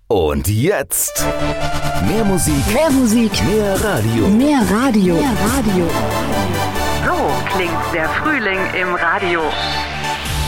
Und jetzt mehr Musik, mehr Radio. Mehr Radio. So klingt der Frühling im Radio.